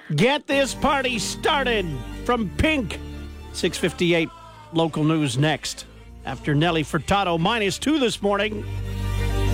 Get this party started from Pink. 6:58 local news next. After Nelly Furtado -2 this morning.